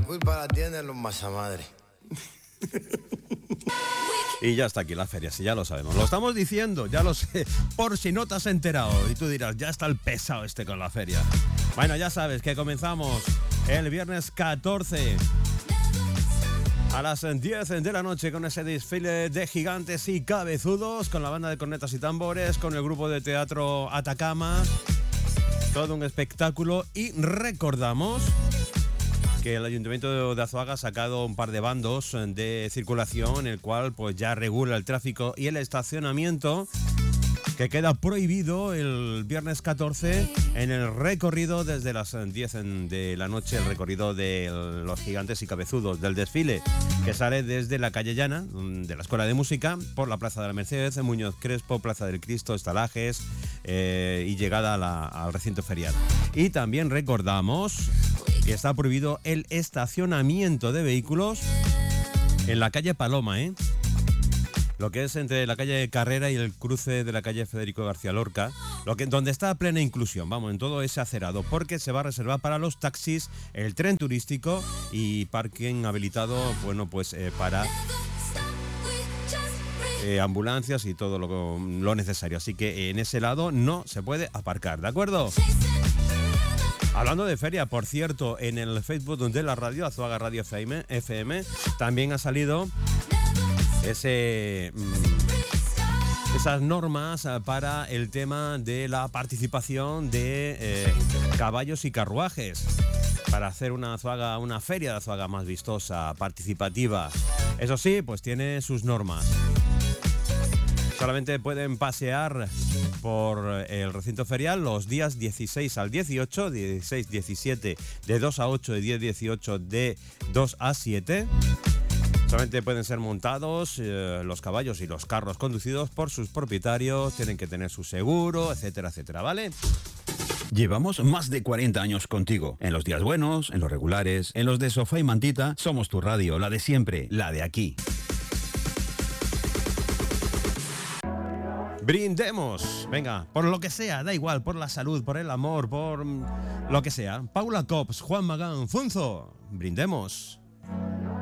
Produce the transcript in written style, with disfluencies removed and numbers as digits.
Voy para la tienda de los masamadres. Y ya está aquí la feria, sí, ya lo sabemos. Lo estamos diciendo, ya lo sé, por si no te has enterado. Y tú dirás, ya está el pesado este con la feria. Bueno, ya sabes que comenzamos el viernes 14 a las 10 de la noche con ese desfile de gigantes y cabezudos, con la banda de cornetas y tambores, con el grupo de teatro Atacama. Todo un espectáculo. Y recordamos que el Ayuntamiento de Azuaga ha sacado un par de bandos de circulación, el cual pues ya regula el tráfico y el estacionamiento, que queda prohibido el viernes 14 en el recorrido desde las 10 de la noche, el recorrido de los gigantes y cabezudos del desfile, que sale desde la calle Llana, de la Escuela de Música, por la Plaza de la Merced, Muñoz Crespo, Plaza del Cristo, Estalajes y llegada al recinto ferial. Y también recordamos que está prohibido el estacionamiento de vehículos en la calle Paloma, lo que es entre la calle Carrera y el cruce de la calle Federico García Lorca, donde está plena inclusión, vamos, en todo ese acerado, porque se va a reservar para los taxis, el tren turístico y parking habilitado, bueno, pues para ambulancias y todo lo necesario. Así que en ese lado no se puede aparcar, ¿de acuerdo? Hablando de feria, por cierto, en el Facebook de la radio, Azuaga Radio FM, también ha salido esas normas para el tema de la participación de caballos y carruajes, para hacer una feria de Azuaga más vistosa, participativa. Eso sí, pues tiene sus normas. Solamente pueden pasear por el recinto ferial los días 16 al 18, 16-17 de 2 a 8 y 10-18 de 2 a 7. Solamente pueden ser montados los caballos y los carros conducidos por sus propietarios, tienen que tener su seguro, etcétera, etcétera, ¿vale? Llevamos más de 40 años contigo. En los días buenos, en los regulares, en los de sofá y mantita, somos tu radio, la de siempre, la de aquí. Brindemos, venga, por lo que sea, da igual, por la salud, por el amor, por lo que sea. Paula Cops, Juan Magán, Funzo, brindemos.